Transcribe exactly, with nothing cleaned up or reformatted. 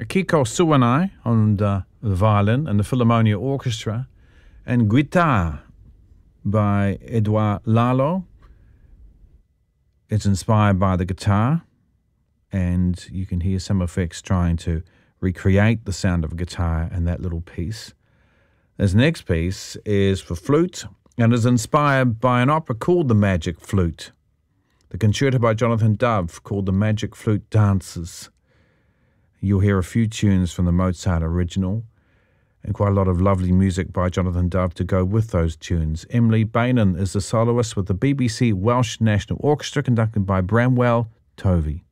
Kiko Suwanai on the violin and the Philharmonia Orchestra, and Guitar by Edouard Lalo. It's inspired by the guitar, and you can hear some effects trying to recreate the sound of a guitar in that little piece. This next piece is for flute and is inspired by an opera called The Magic Flute. The concerto by Jonathan Dove called The Magic Flute Dances. You'll hear a few tunes from the Mozart original and quite a lot of lovely music by Jonathan Dove to go with those tunes. Emily Bainan is the soloist with the B B C Welsh National Orchestra, conducted by Bramwell Tovey.